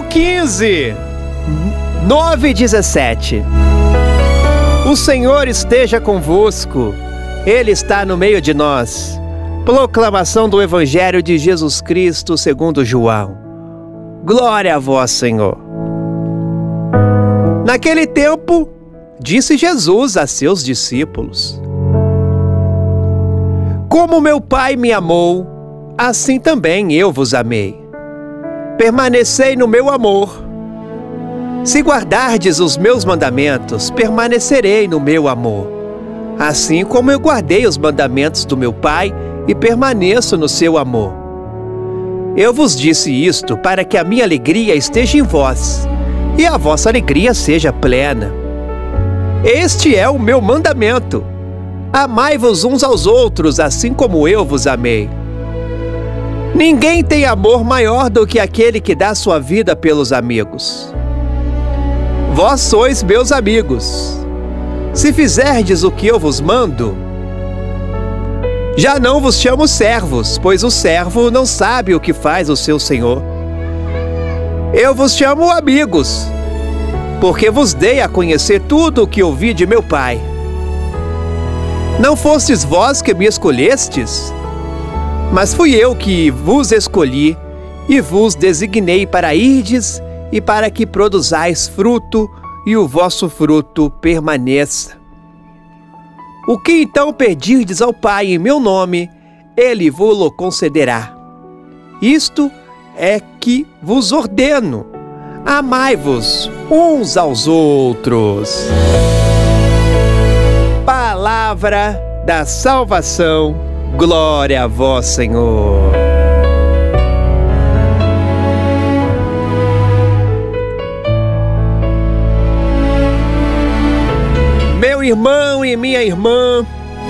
15, 9:17. O Senhor esteja convosco, Ele está no meio de nós. Proclamação do Evangelho de Jesus Cristo segundo João. Glória a vós, Senhor. Naquele tempo, disse Jesus a seus discípulos: Como meu Pai me amou, assim também eu vos amei. Permanecei no meu amor. Se guardardes os meus mandamentos, permanecerei no meu amor, assim como eu guardei os mandamentos do meu Pai e permaneço no seu amor. Eu vos disse isto para que a minha alegria esteja em vós e a vossa alegria seja plena. Este é o meu mandamento: amai-vos uns aos outros, assim como eu vos amei. Ninguém tem amor maior do que aquele que dá sua vida pelos amigos. Vós sois meus amigos, se fizerdes o que eu vos mando. Já não vos chamo servos, pois o servo não sabe o que faz o seu senhor. Eu vos chamo amigos, porque vos dei a conhecer tudo o que ouvi de meu Pai. Não fostes vós que me escolhestes, mas fui eu que vos escolhi e vos designei para irdes e para que produzais fruto e o vosso fruto permaneça. O que então pedirdes ao Pai em meu nome, Ele vô-lo concederá. Isto é que vos ordeno: amai-vos uns aos outros. Palavra da salvação, glória a vós, Senhor. Meu irmão e minha irmã,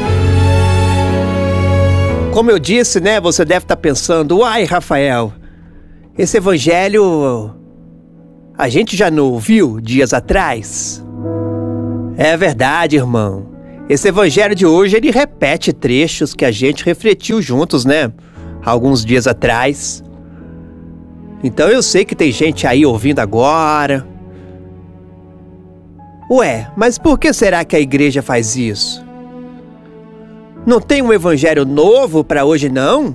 como eu disse, né? Você deve estar pensando: uai, Rafael, esse evangelho a gente já não ouviu dias atrás? É verdade, irmão. Esse evangelho de hoje, ele repete trechos que a gente refletiu juntos, né? Alguns dias atrás. Então eu sei que tem gente aí ouvindo agora. Ué, mas por que será que a igreja faz isso? Não tem um evangelho novo para hoje, não?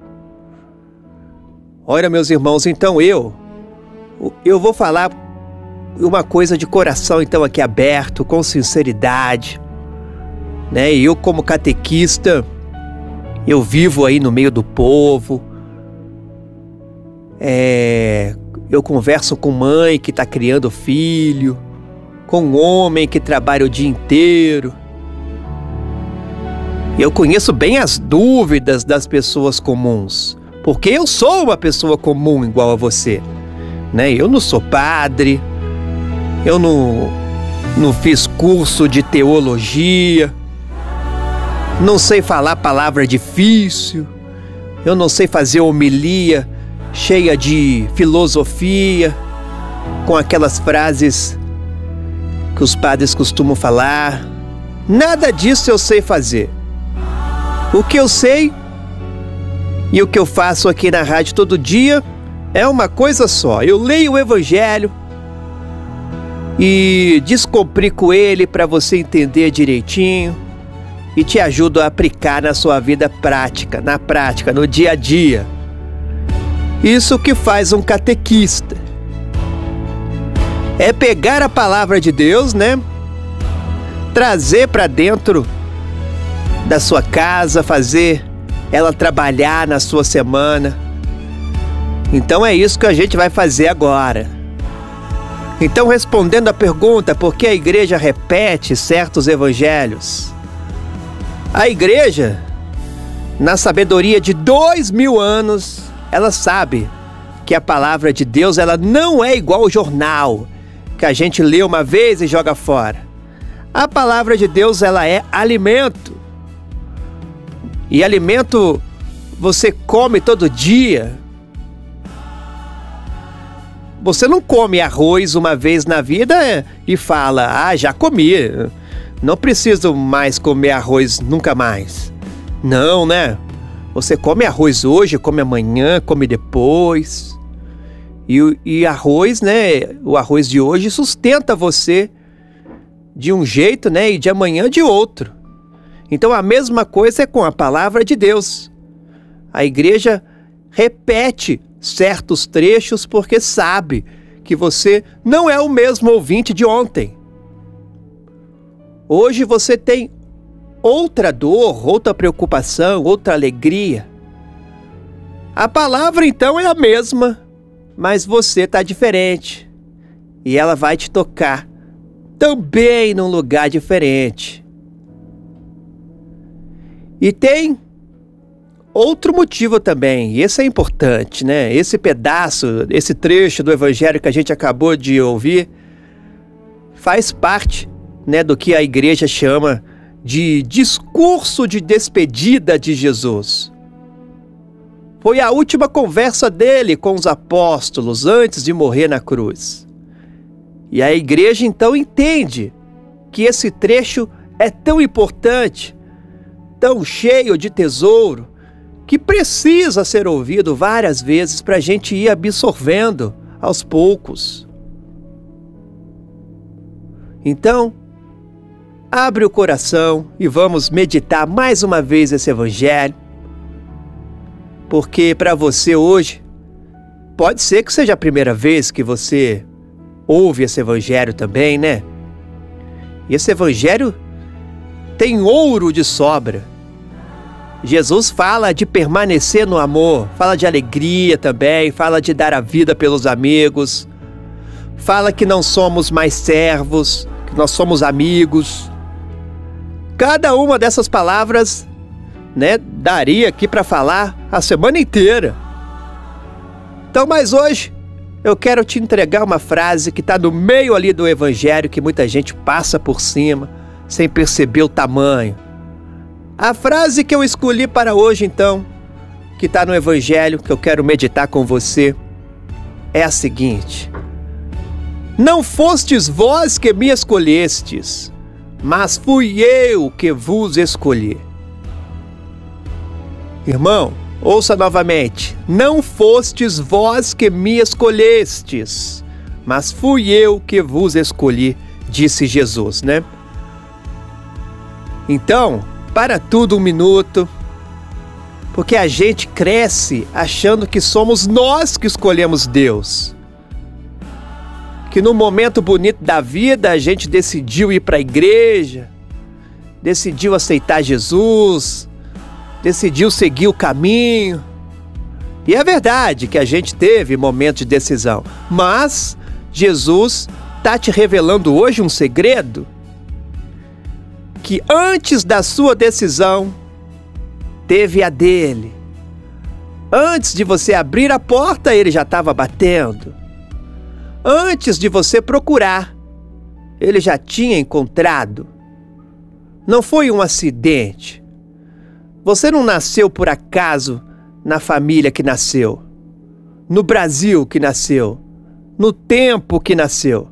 Olha, meus irmãos, então eu vou falar uma coisa de coração, então, aqui aberto, com sinceridade, né? Eu, como catequista, eu vivo aí no meio do povo. Eu converso com mãe que está criando filho, com um homem que trabalha o dia inteiro. Eu conheço bem as dúvidas das pessoas comuns, porque eu sou uma pessoa comum igual a você, né? Eu não sou padre, eu não fiz curso de teologia, não sei falar palavra difícil, eu não sei fazer homilia cheia de filosofia, com aquelas frases que os padres costumam falar. Nada disso eu sei fazer. O que eu sei e o que eu faço aqui na rádio todo dia é uma coisa só: eu leio o evangelho e descomplico ele para você entender direitinho e te ajudo a aplicar na sua vida prática, na prática, no dia a dia. Isso que faz um catequista. É pegar a palavra de Deus, né? Trazer para dentro da sua casa, fazer ela trabalhar na sua semana. Então é isso que a gente vai fazer agora. Então, respondendo a pergunta, por que a igreja repete certos evangelhos? A igreja, na sabedoria de 2000 anos, ela sabe que a palavra de Deus, ela não é igual ao jornal que a gente lê uma vez e joga fora. A palavra de Deus, ela é alimento. E alimento você come todo dia. Você não come arroz uma vez na vida e fala: ah, já comi, não preciso mais comer arroz nunca mais. Não, né? Você come arroz hoje, come amanhã, come depois. E arroz, né? O arroz de hoje sustenta você de um jeito, né? E de amanhã de outro. Então a mesma coisa é com a palavra de Deus. A igreja repete certos trechos porque sabe que você não é o mesmo ouvinte de ontem. Hoje você tem outra dor, outra preocupação, outra alegria. A palavra então é a mesma, mas você está diferente. E ela vai te tocar também num lugar diferente. E tem outro motivo também, e esse é importante, né? Esse pedaço, esse trecho do evangelho que a gente acabou de ouvir, faz parte, né, do que a igreja chama de discurso de despedida de Jesus. Foi a última conversa dele com os apóstolos antes de morrer na cruz. E a igreja então entende que esse trecho é tão importante, tão cheio de tesouro, que precisa ser ouvido várias vezes para a gente ir absorvendo aos poucos. Então, abre o coração e vamos meditar mais uma vez esse evangelho, porque para você hoje, pode ser que seja a primeira vez que você ouve esse evangelho também, né? E esse evangelho tem ouro de sobra. Jesus fala de permanecer no amor, fala de alegria também, fala de dar a vida pelos amigos, fala que não somos mais servos, que nós somos amigos. Cada uma dessas palavras, né, daria aqui para falar a semana inteira. Então, mas hoje eu quero te entregar uma frase que está no meio ali do evangelho, que muita gente passa por cima, sem perceber o tamanho. A frase que eu escolhi para hoje, então, que está no evangelho, que eu quero meditar com você, é a seguinte: não fostes vós que me escolhestes, mas fui eu que vos escolhi. Irmão, ouça novamente. Não fostes vós que me escolhestes, mas fui eu que vos escolhi, disse Jesus, né? Então, para tudo um minuto, porque a gente cresce achando que somos nós que escolhemos Deus. Que no momento bonito da vida a gente decidiu ir para a igreja, decidiu aceitar Jesus, decidiu seguir o caminho. E é verdade que a gente teve momentos de decisão, mas Jesus está te revelando hoje um segredo, que antes da sua decisão, teve a dele. Antes de você abrir a porta, ele já estava batendo. Antes de você procurar, ele já tinha encontrado. Não foi um acidente. Você não nasceu por acaso na família que nasceu, no Brasil que nasceu, no tempo que nasceu.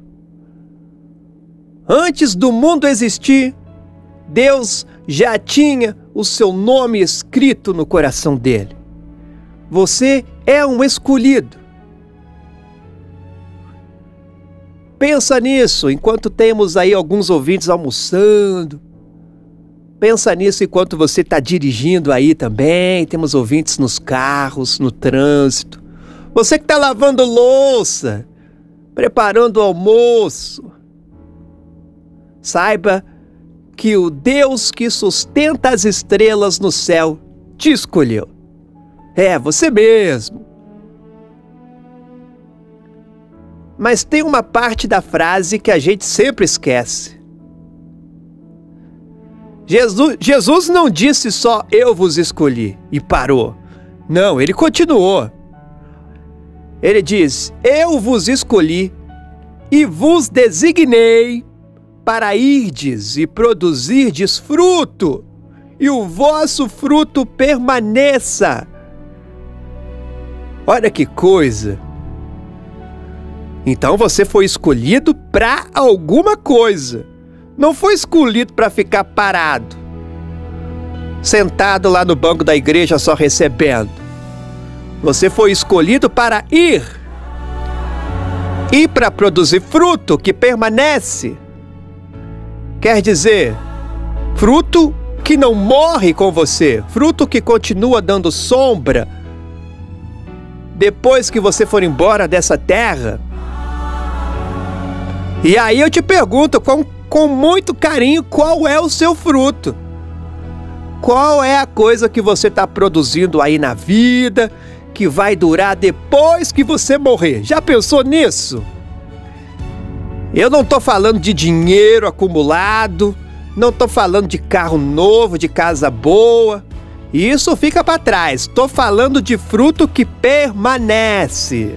Antes do mundo existir, Deus já tinha o seu nome escrito no coração dele. Você é um escolhido. Pensa nisso enquanto temos aí alguns ouvintes almoçando. Pensa nisso enquanto você está dirigindo aí também. Temos ouvintes nos carros, no trânsito. Você que está lavando louça, preparando o almoço. Saiba que o Deus que sustenta as estrelas no céu te escolheu. É, você mesmo. Mas tem uma parte da frase que a gente sempre esquece. Jesus não disse só eu vos escolhi e parou. Não, ele continuou. Ele diz: eu vos escolhi e vos designei para irdes e produzirdes fruto, e o vosso fruto permaneça. Olha que coisa! Então você foi escolhido para alguma coisa. Não foi escolhido para ficar parado, sentado lá no banco da igreja só recebendo. Você foi escolhido para ir E para produzir fruto que permanece, quer dizer, fruto que não morre com você, fruto que continua dando sombra depois que você for embora dessa terra. E aí eu te pergunto com muito carinho, qual é o seu fruto? Qual é a coisa que você está produzindo aí na vida, que vai durar depois que você morrer? Já pensou nisso? Eu não estou falando de dinheiro acumulado, não estou falando de carro novo, de casa boa. Isso fica para trás. Estou falando de fruto que permanece.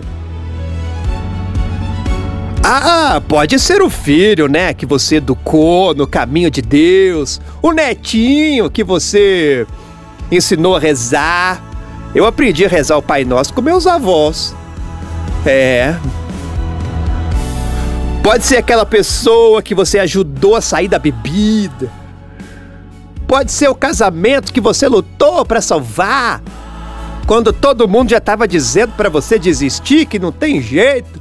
Pode ser o filho, né, que você educou no caminho de Deus, o netinho que você ensinou a rezar. Eu aprendi a rezar o Pai Nosso com meus avós. Pode ser aquela pessoa que você ajudou a sair da bebida. Pode ser o casamento que você lutou para salvar, quando todo mundo já estava dizendo para você desistir, que não tem jeito.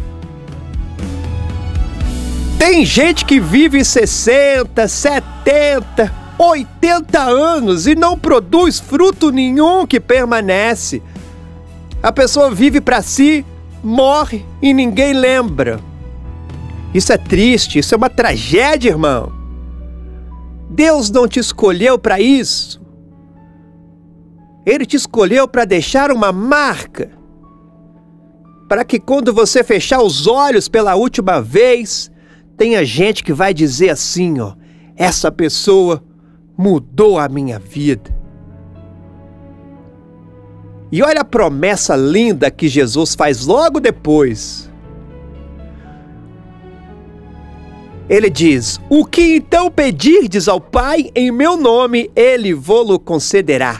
Tem gente que vive 60, 70, 80 anos e não produz fruto nenhum que permanece. A pessoa vive para si, morre e ninguém lembra. Isso é triste, isso é uma tragédia, irmão. Deus não te escolheu para isso. Ele te escolheu para deixar uma marca, para que quando você fechar os olhos pela última vez, tenha gente que vai dizer assim, ó, essa pessoa mudou a minha vida. E olha a promessa linda que Jesus faz logo depois. Ele diz: o que então pedirdes ao Pai em meu nome, Ele vô-lo concederá.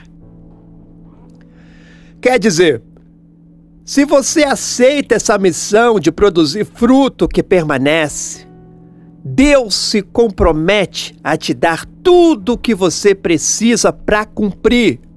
Quer dizer, se você aceita essa missão de produzir fruto que permanece, Deus se compromete a te dar tudo o que você precisa para cumprir.